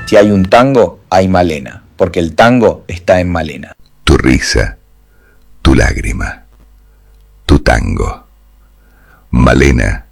Si hay un tango, hay Malena, porque el tango está en Malena. Tu risa, tu lágrima, tu tango. Malena